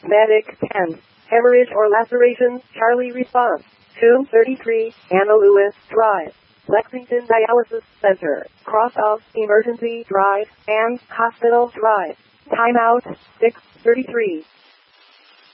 Medic 10. Hemorrhage or laceration, Charlie response. Tomb 33, Anna Lewis Drive. Lexington Dialysis Center, cross of Emergency Drive and Hospital Drive. Timeout 6:33.